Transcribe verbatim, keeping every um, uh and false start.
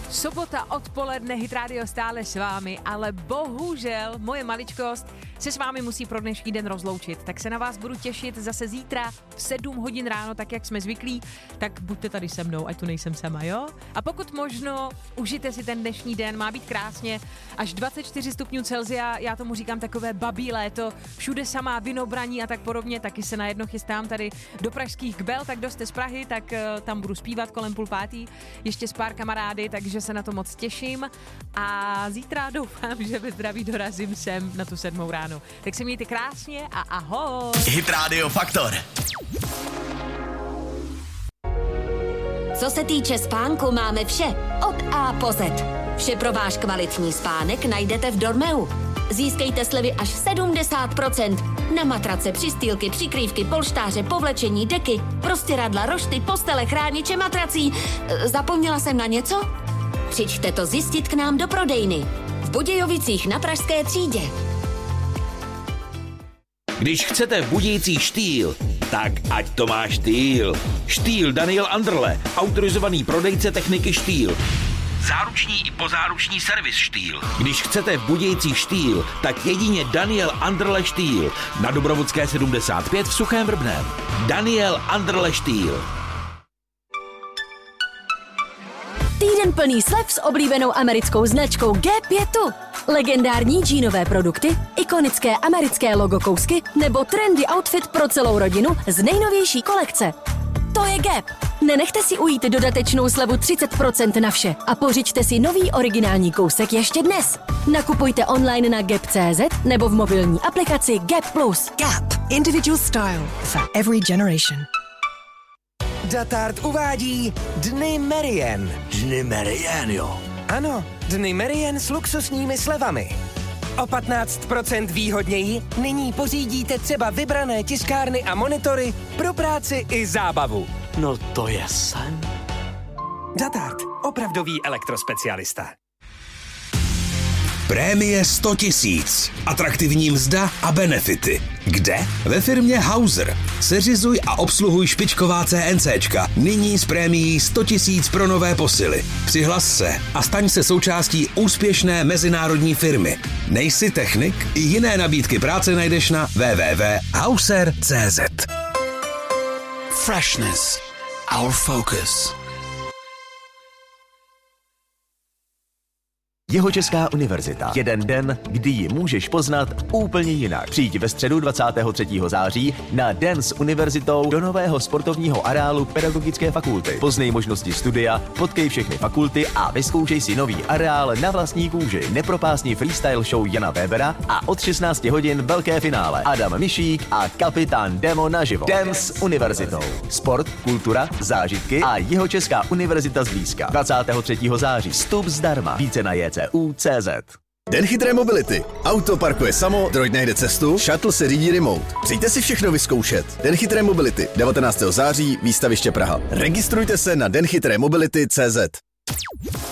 Sobota odpoledne, Hit Radio stále s vámi, ale bohužel moje maličkost se s vámi musí pro dnešní den rozloučit. Tak se na vás budu těšit zase zítra v sedm hodin ráno, tak jak jsme zvyklí, tak buďte tady se mnou, ať tu nejsem sama, jo? A pokud možno, užijte si ten dnešní den, má být krásně, až dvacet čtyři stupňů Celsia, já tomu říkám takové babí léto, všude samá vinobraní a tak podobně, taky se najednou chystám tady do pražských Kbel, tak kdo jste z Prahy, tak uh, tam budu zpívat kolem půl pátý, ještě s pár kamarády, takže se na to moc těším a zítra doufám, že ve zdraví dorazím sem na tu sedmou ráno. Tak se mějte krásně a ahoj! Hit Radio Faktor. Co se týče spánku, máme vše od A po Z. Vše pro váš kvalitní spánek najdete v Dormeu. Získejte slevy až sedmdesát procent na matrace, přistýlky, přikrývky, polštáře, povlečení, deky, prostěradla, rošty, postele, chrániče matrací. Zapomněla jsem na něco? Přijďte to zjistit k nám do prodejny. V Budějovicích na Pražské třídě. Když chcete v Budějcích štýl, tak ať to má štýl. Štýl Daniel Anderle, autorizovaný prodejce techniky štýl. Záruční i pozáruční servis štýl. Když chcete v Budějcích štýl, tak jedině Daniel Anderle štýl. Na Dobrovodské sedmdesát pět v Suchém Vrbném. Daniel Anderle štýl. Týden plný slev s oblíbenou americkou značkou Gap je tu. Legendární džínové produkty, ikonické americké logo kousky nebo trendy outfit pro celou rodinu z nejnovější kolekce. To je Gap. Nenechte si ujít dodatečnou slevu třicet procent na vše a pořiďte si nový originální kousek ještě dnes. Nakupujte online na gap tečka cé zet nebo v mobilní aplikaci Gap Plus. Gap. Individual style for every generation. Datart uvádí Dny Merien. Dny Merien, jo. Ano, Dny Merien s luxusními slevami. O patnáct procent výhodněji nyní pořídíte třeba vybrané tiskárny a monitory pro práci i zábavu. No to je sen. Datart, opravdový elektrospecialista. Prémie sto tisíc. Atraktivní mzda a benefity. Kde? Ve firmě Hauser. Seřizuj a obsluhuj špičková CNCčka. Nyní s prémií sto tisíc pro nové posily. Přihlas se a staň se součástí úspěšné mezinárodní firmy. Nejsi technik? I jiné nabídky práce najdeš na w w w tečka hauser tečka cé zet. Freshness. Our focus. Jihočeská univerzita. Jeden den, kdy ji můžeš poznat úplně jinak. Přijď ve středu dvacátého třetího září na Den s univerzitou do nového sportovního areálu Pedagogické fakulty. Poznej možnosti studia, potkej všechny fakulty a vyzkoušej si nový areál na vlastní kůži. Nepropásni freestyle show Jana Webera a od šestnácti hodin velké finále. Adam Mišík a Kapitán Demo naživo. Den s univerzitou. Sport, kultura, zážitky a Jihočeská univerzita zblízka. dvacátého třetího září. Vstup zdarma. Více na J C U tečka cé zet. Den chytré mobility. Auto parkuje samo, droid najde cestu, shuttle se řídí remote. Přijďte si všechno vyzkoušet. Den chytré mobility. devatenáctého září, výstaviště Praha. Registrujte se na den chytré mobility tečka cé zet.